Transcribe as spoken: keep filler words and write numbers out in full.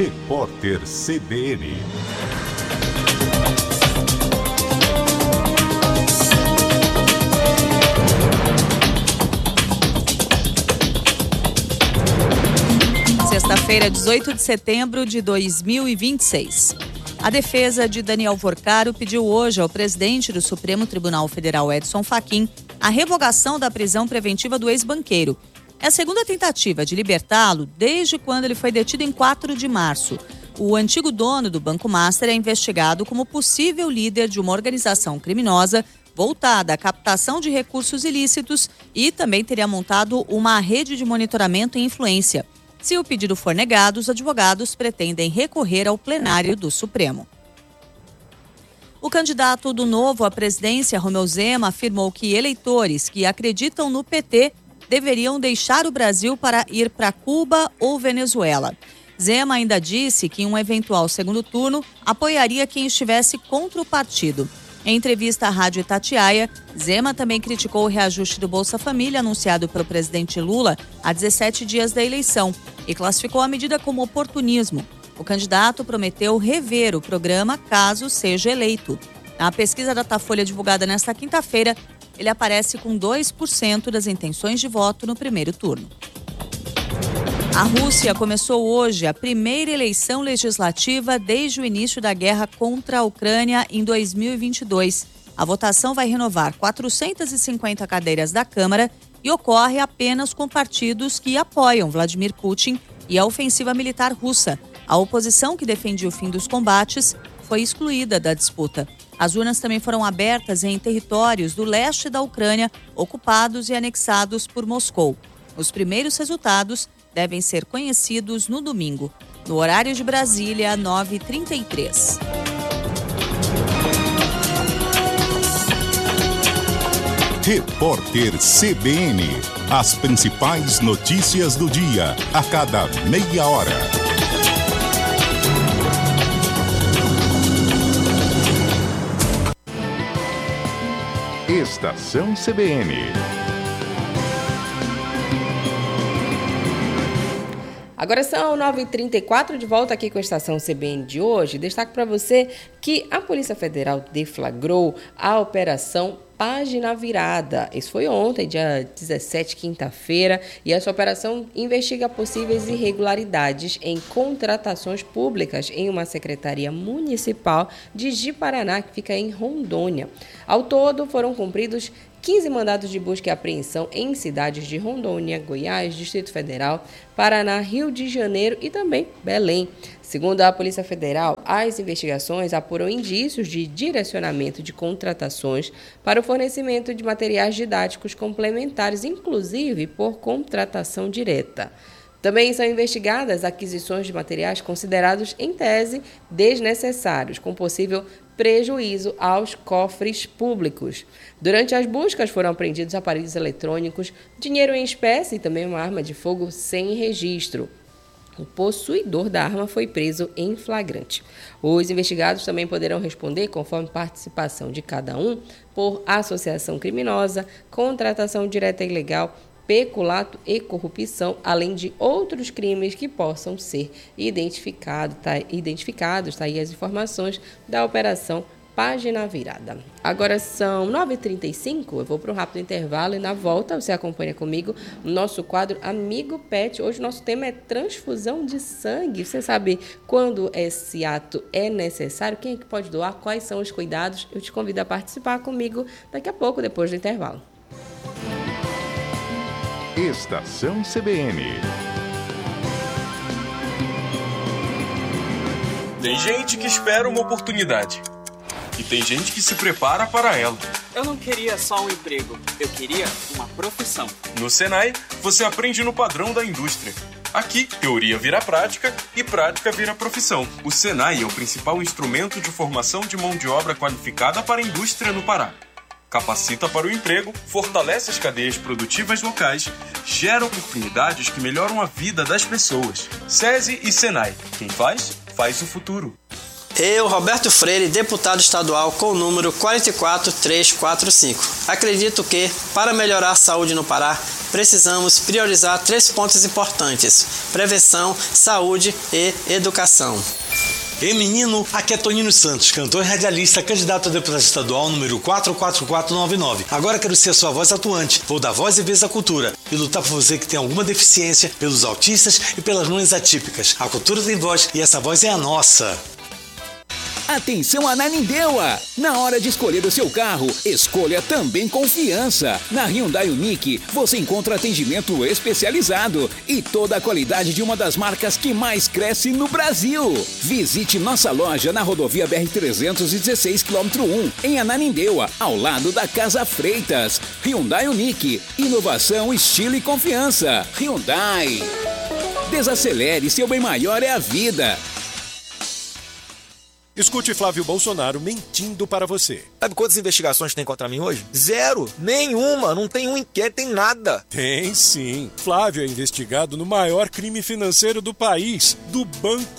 Repórter C B N. Sexta-feira, dezoito de setembro de dois mil e vinte e seis. A defesa de Daniel Vorcaro pediu hoje ao presidente do Supremo Tribunal Federal, Edson Fachin, a revogação da prisão preventiva do ex-banqueiro. É a segunda tentativa de libertá-lo desde quando ele foi detido em quatro de março. O antigo dono do Banco Master é investigado como possível líder de uma organização criminosa voltada à captação de recursos ilícitos e também teria montado uma rede de monitoramento e influência. Se o pedido for negado, os advogados pretendem recorrer ao plenário do Supremo. O candidato do Novo à presidência, Romeu Zema, afirmou que eleitores que acreditam no P T deveriam deixar o Brasil para ir para Cuba ou Venezuela. Zema ainda disse que em um eventual segundo turno apoiaria quem estivesse contra o partido. Em entrevista à Rádio Itatiaia, Zema também criticou o reajuste do Bolsa Família anunciado pelo presidente Lula há dezessete dias da eleição e classificou a medida como oportunismo. O candidato prometeu rever o programa caso seja eleito. Na pesquisa da Datafolha divulgada nesta quinta-feira, ele aparece com dois por cento das intenções de voto no primeiro turno. A Rússia começou hoje a primeira eleição legislativa desde o início da guerra contra a Ucrânia em dois mil e vinte e dois. A votação vai renovar quatrocentas e cinquenta cadeiras da Câmara e ocorre apenas com partidos que apoiam Vladimir Putin e a ofensiva militar russa. A oposição, que defendia o fim dos combates, foi excluída da disputa. As urnas também foram abertas em territórios do leste da Ucrânia, ocupados e anexados por Moscou. Os primeiros resultados devem ser conhecidos no domingo. No horário de Brasília, nove e trinta e três. Repórter C B N. As principais notícias do dia, a cada meia hora. Estação C B N. Agora são nove e trinta e quatro, de volta aqui com a Estação C B N de hoje. Destaco para você que a Polícia Federal deflagrou a Operação Página Virada. Isso foi ontem, dia dezessete, quinta-feira, e essa operação investiga possíveis irregularidades em contratações públicas em uma secretaria municipal de Ji-Paraná, que fica em Rondônia. Ao todo, foram cumpridos quinze mandados de busca e apreensão em cidades de Rondônia, Goiás, Distrito Federal, Paraná, Rio de Janeiro e também Belém. Segundo a Polícia Federal, as investigações apuram indícios de direcionamento de contratações para o fornecimento de materiais didáticos complementares, inclusive por contratação direta. Também são investigadas aquisições de materiais considerados, em tese, desnecessários, com possível prejuízo aos cofres públicos. Durante as buscas foram apreendidos aparelhos eletrônicos, dinheiro em espécie e também uma arma de fogo sem registro. O possuidor da arma foi preso em flagrante. Os investigados também poderão responder, conforme participação de cada um, por associação criminosa, contratação direta ilegal, peculato e corrupção, além de outros crimes que possam ser identificado, tá, identificados. Tá aí as informações da Operação Página Virada. Agora são nove e trinta e cinco, eu vou para um rápido intervalo e na volta você acompanha comigo o nosso quadro Amigo Pet. Hoje o nosso tema é transfusão de sangue. Você sabe quando esse ato é necessário? Quem é que pode doar? Quais são os cuidados? Eu te convido a participar comigo daqui a pouco, depois do intervalo. Estação C B N. Tem gente que espera uma oportunidade. E tem gente que se prepara para ela. Eu não queria só um emprego, eu queria uma profissão. No Senai, você aprende no padrão da indústria. Aqui, teoria vira prática e prática vira profissão. O Senai é o principal instrumento de formação de mão de obra qualificada para a indústria no Pará. Capacita para o emprego, fortalece as cadeias produtivas locais, gera oportunidades que melhoram a vida das pessoas. SESI e Senai. Quem faz, faz o futuro. Eu, Roberto Freire, deputado estadual com o número quatro quatro três quatro cinco. Acredito que, para melhorar a saúde no Pará, precisamos priorizar três pontos importantes: prevenção, saúde e educação. Ei menino, aqui é Tonino Santos, cantor e radialista, candidato a deputado estadual número quatro quatro quatro nove nove. Agora quero ser a sua voz atuante, vou dar voz e vez à cultura e lutar por você que tem alguma deficiência, pelos autistas e pelas mães atípicas. A cultura tem voz e essa voz é a nossa. Atenção Ananindeua! Na hora de escolher o seu carro, escolha também confiança. Na Hyundai Unique, você encontra atendimento especializado e toda a qualidade de uma das marcas que mais cresce no Brasil. Visite nossa loja na rodovia B R trezentos e dezesseis, quilômetro um, em Ananindeua, ao lado da Casa Freitas. Hyundai Unique, inovação, estilo e confiança. Hyundai. Desacelere, seu bem maior é a vida. Escute Flávio Bolsonaro mentindo para você. Sabe quantas investigações tem contra mim hoje? Zero! Nenhuma! Não tem um inquérito, tem nada! Tem sim. Flávio é investigado no maior crime financeiro do país, do Banco